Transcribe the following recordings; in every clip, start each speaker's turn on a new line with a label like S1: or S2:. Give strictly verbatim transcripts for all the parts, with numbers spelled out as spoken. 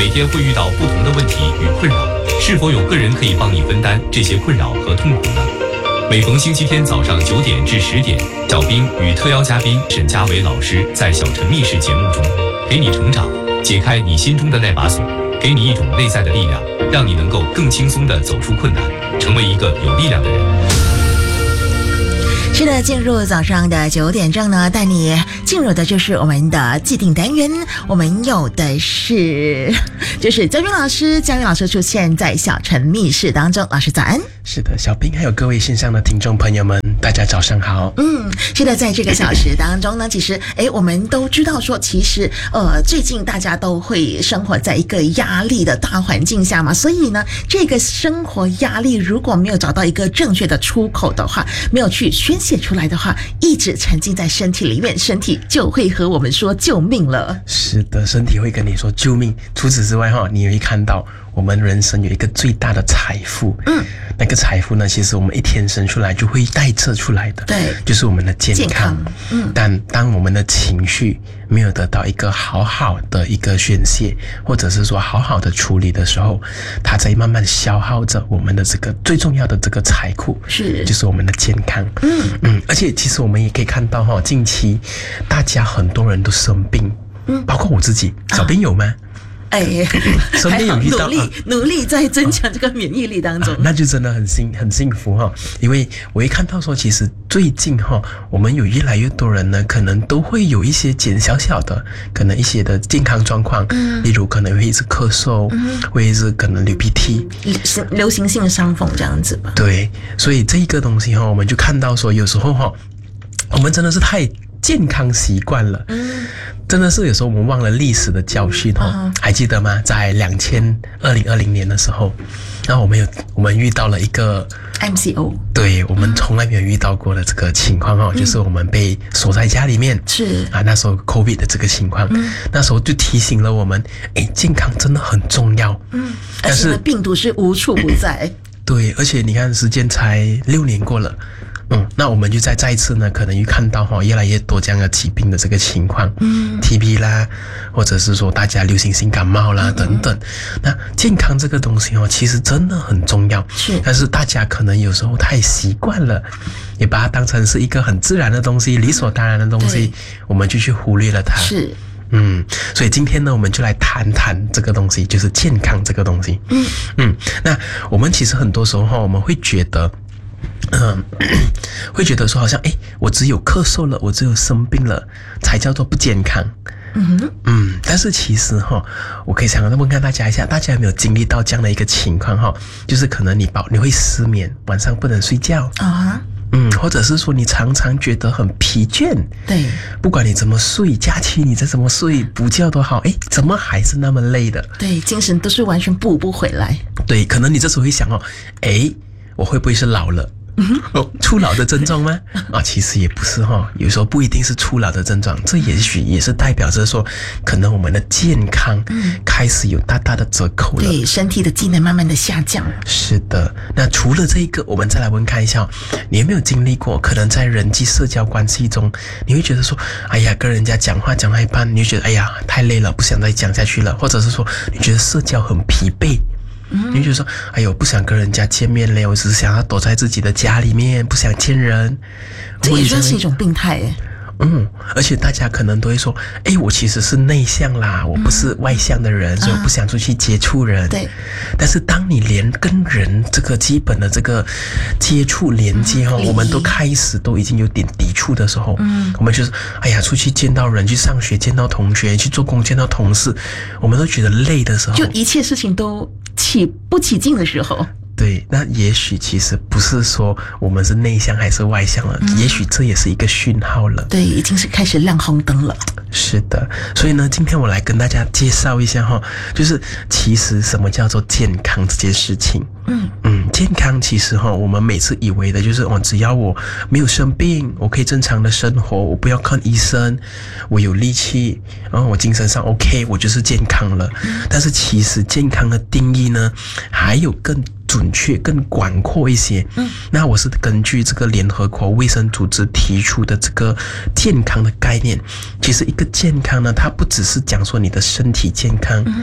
S1: 每天会遇到不同的问题与困扰，是否有个人可以帮你分担这些困扰和痛苦呢？每逢星期天早上九点至十点，小兵与特邀嘉宾沈佳伟老师在小陈密室节目中陪你成长，解开你心中的那把锁，给你一种内在的力量，让你能够更轻松地走出困难，成为一个有力量的人。
S2: 是的，进入早上的九点正呢，带你进入的就是我们的既定单元。我们有的是，就是嘉宾老师，嘉宾老师出现在小陈密室当中。老师早安。
S3: 是的，小兵还有各位线上的听众朋友们，大家早上好。
S2: 嗯，是的，在这个小时当中呢，其实哎，我们都知道说，其实呃，最近大家都会生活在一个压力的大环境下嘛，所以呢，这个生活压力如果没有找到一个正确的出口的话，没有去宣泄出来的话，一直沉浸在身体里面，身体就会和我们说救命了。
S3: 是的，身体会跟你说救命。除此之外哈，你也会看到我们人生有一个最大的财富，嗯，那个财富呢，其实我们一天生出来就会带着出来的，
S2: 对，
S3: 就是我们的健康。
S2: 健康，嗯，
S3: 但当我们的情绪没有得到一个好好的一个宣泄，或者是说好好的处理的时候，它在慢慢消耗着我们的这个最重要的这个财库，
S2: 是，
S3: 就是我们的健康。嗯嗯，而且其实我们也可以看到哈，近期大家很多人都生病，嗯，包括我自己，小兵有吗？啊
S2: 哎，
S3: 身边有遇到
S2: 努力、啊、努力在增强这个免疫力当中，啊、
S3: 那就真的很幸很幸福哈。因为我一看到说，其实最近哈，我们有越来越多人呢，可能都会有一些减小小的，可能一些的健康状况，嗯，例如可能会一直咳嗽，嗯，会一直可能流鼻涕，
S2: 流行性伤风这样子吧。
S3: 对，所以这一个东西哈，我们就看到说，有时候哈，我们真的是太健康习惯了，嗯。真的是有时候我们忘了历史的教训哦， uh-huh. 还记得吗？在两千二零二零年的时候，然后我们有我们遇到了一个
S2: M C O，
S3: 对，我们从来没有遇到过的这个情况哦，嗯、就是我们被锁在家里面，
S2: 是
S3: 啊，那时候 COVID 的这个情况，嗯、那时候就提醒了我们，哎，健康真的很重要，
S2: 嗯，但是病毒是无处不在，
S3: 对，而且你看时间才六年过了。嗯，那我们就再再一次呢，可能又看到哈越来越多这样的疾病的这个情况，嗯 ，T B 啦，或者是说大家流行性感冒啦、嗯、等等。那健康这个东西哦，其实真的很重要，
S2: 是，
S3: 但是大家可能有时候太习惯了，也把它当成是一个很自然的东西、理所当然的东西，我们就去忽略了它。
S2: 是。
S3: 嗯，所以今天呢，我们就来谈谈这个东西，就是健康这个东西。嗯嗯，那我们其实很多时候哈，我们会觉得。嗯，会觉得说好像哎，我只有咳嗽了，我只有生病了，才叫做不健康。嗯哼，嗯，但是其实哈，我可以想要问看大家一下，大家有没有经历到这样的一个情况哈？就是可能你饱你会失眠，晚上不能睡觉啊。嗯，或者是说你常常觉得很疲倦，
S2: 对，
S3: 不管你怎么睡，假期你再怎么睡，补觉都好，哎，怎么还是那么累的？
S2: 对，精神都是完全补不回来。
S3: 对，可能你这时候会想哦，哎，我会不会是老了？哦，初老的症状吗？啊，其实也不是哈、哦，有时候不一定是初老的症状，这也许也是代表着说，可能我们的健康开始有大大的折扣了，
S2: 对，身体的机能慢慢的下降。
S3: 是的，那除了这一个，我们再来问看一下，你有没有经历过，可能在人际社交关系中，你会觉得说，哎呀，跟人家讲话讲到一半，你就觉得哎呀太累了，不想再讲下去了，或者是说你觉得社交很疲惫。你就说，哎呦，不想跟人家见面嘞，我只是想要躲在自己的家里面，不想见人。
S2: 这也算是一种病态耶。
S3: 嗯，而且大家可能都会说，哎，我其实是内向啦，我不是外向的人，嗯、所以我不想出去接触人。
S2: 对。
S3: 但是当你连跟人这个基本的这个接触连接哈、嗯，我们都开始都已经有点抵触的时候，嗯，我们就是哎呀，出去见到人，去上学见到同学，去做工见到同事，我们都觉得累的时候，
S2: 就一切事情都起不起劲的时候。
S3: 对，那也许其实不是说我们是内向还是外向了，嗯、也许这也是一个讯号了。
S2: 对，已经是开始亮红灯了。
S3: 是的，所以呢，今天我来跟大家介绍一下哈，就是其实什么叫做健康这件事情。嗯嗯，健康其实哈，我们每次以为的就是哦，只要我没有生病，我可以正常的生活，我不要看医生，我有力气，然后我精神上 OK， 我就是健康了。嗯、但是其实健康的定义呢，还有更准确、更广阔一些。嗯，那我是根据这个联合国卫生组织提出的这个健康的概念。其实一个健康呢，它不只是讲说你的身体健康，嗯、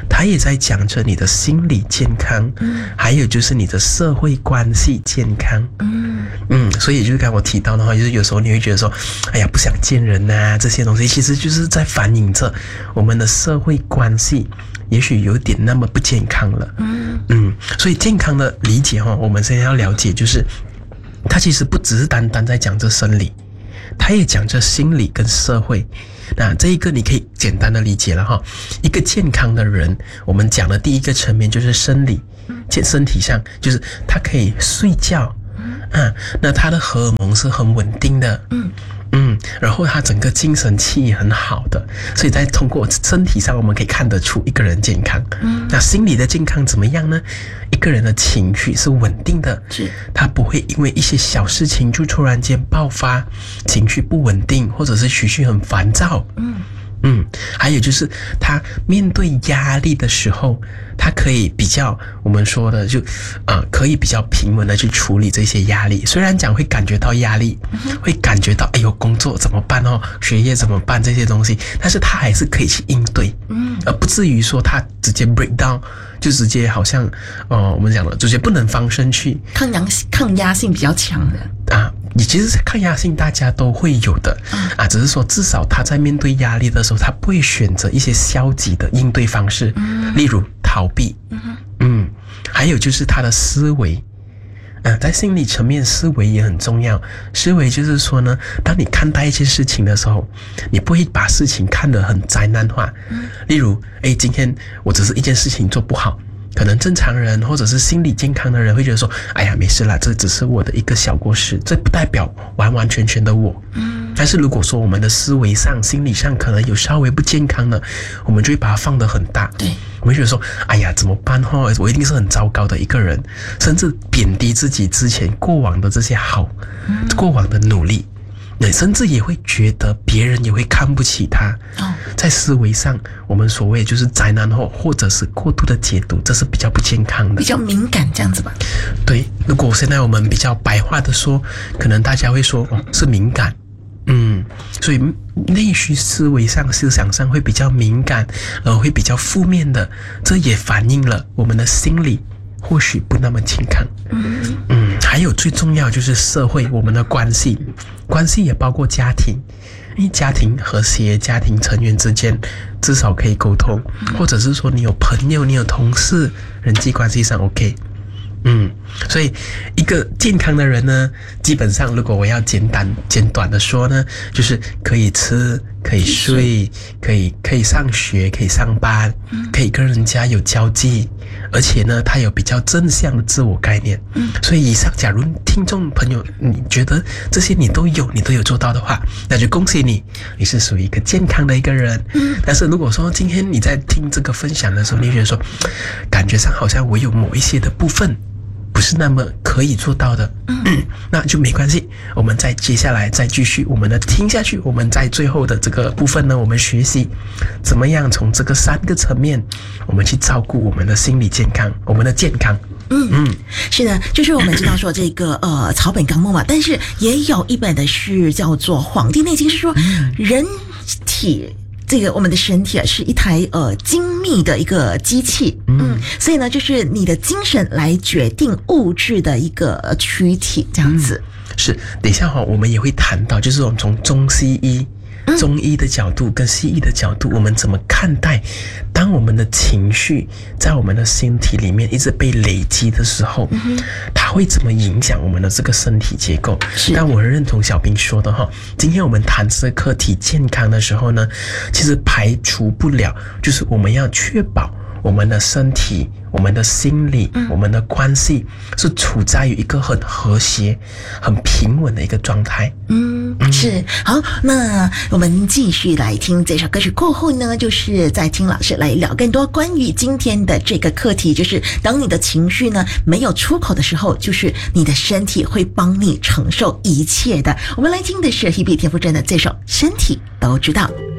S3: 它也在讲着你的心理健康，嗯，还有就是你的社会关系健康，嗯嗯，所以就是刚才我提到的话，就是有时候你会觉得说，哎呀，不想见人呐、啊，这些东西其实就是在反映着我们的社会关系也许有点那么不健康了，嗯嗯，所以健康的理解哈，我们现在要了解就是，它其实不只是单单在讲这生理，它也讲着心理跟社会。那这一个你可以简单的理解了哈，一个健康的人，我们讲的第一个层面就是生理，身体上就是他可以睡觉，啊，那他的荷尔蒙是很稳定的，嗯嗯，然后他整个精神气也很好的，所以在通过身体上我们可以看得出一个人健康。嗯，那心理的健康怎么样呢？一个人的情绪是稳定的，是他不会因为一些小事情就突然间爆发，情绪不稳定，或者是情绪很烦躁。嗯嗯，还有就是他面对压力的时候，他可以比较我们说的就啊、呃，可以比较平稳的去处理这些压力。虽然讲会感觉到压力，会感觉到哎呦工作怎么办哦，学业怎么办这些东西，但是他还是可以去应对，嗯，而不至于说他直接 break down， 就直接好像呃我们讲的直接不能放声去
S2: 抗压抗压性比较强的
S3: 啊。你其实抗压性大家都会有的，嗯、啊，只是说至少他在面对压力的时候，他不会选择一些消极的应对方式，嗯、例如逃避，嗯, 嗯，还有就是他的思维，啊，在心理层面思维也很重要。思维就是说呢，当你看待一件事情的时候，你不会把事情看得很灾难化，嗯、例如，哎，今天我只是一件事情做不好。可能正常人或者是心理健康的人会觉得说，哎呀，没事啦，这只是我的一个小过失，这不代表完完全全的我。嗯，但是如果说我们的思维上、心理上可能有稍微不健康的，我们就会把它放得很大。对，我们会觉得说，哎呀，怎么办哦？我一定是很糟糕的一个人，甚至贬低自己之前过往的这些好，嗯、过往的努力。对，甚至也会觉得别人也会看不起他。哦，在思维上，我们所谓就是灾难后或者是过度的解读，这是比较不健康的，
S2: 比较敏感这样子吧。
S3: 对，如果现在我们比较白话的说，可能大家会说哦是敏感，嗯，所以内需思维上、思想上会比较敏感，然后会比较负面的，这也反映了我们的心理或许不那么健康。嗯嗯，还有最重要就是社会，我们的关系，关系也包括家庭，因为家庭和谐，家庭成员之间至少可以沟通，或者是说你有朋友，你有同事，人际关系上 OK。嗯，所以一个健康的人呢，基本上如果我要简单简短的说呢，就是可以吃，可以睡，可以可以上学，可以上班，可以跟人家有交际，而且呢，他有比较正向的自我概念。嗯，所以以上，假如听众朋友你觉得这些你都有，你都有做到的话，那就恭喜你，你是属于一个健康的一个人。嗯，但是如果说今天你在听这个分享的时候，你觉得说，感觉上好像我有某一些的部分不是那么可以做到的，嗯，那就没关系。我们再接下来再继续我们的听下去。我们在最后的这个部分呢，我们学习怎么样从这个三个层面，我们去照顾我们的心理健康，我们的健康。
S2: 嗯嗯，是的，就是我们知道说这个呃草本纲目嘛，但是也有一本的是叫做《黄帝内经》，是说人体。这个我们的身体啊是一台呃精密的一个机器，嗯，所以呢，就是你的精神来决定物质的一个躯体，这样子。
S3: 嗯、是，等一下哈、哦，我们也会谈到，就是我们从中西医。中医的角度跟西医的角度，我们怎么看待当我们的情绪在我们的身体里面一直被累积的时候，嗯、它会怎么影响我们的这个身体结构？但我认同小兵说的哈，今天我们谈这个课题健康的时候呢，其实排除不了，就是我们要确保我们的身体、我们的心理、嗯、我们的关系是处在于一个很和谐、很平稳的一个状态。
S2: 嗯，是。好，那我们继续来听这首歌曲过后呢，就是再听老师来聊更多关于今天的这个课题，就是当你的情绪呢没有出口的时候，就是你的身体会帮你承受一切的。我们来听的是 Hebe 田馥甄的这首《身体都知道》。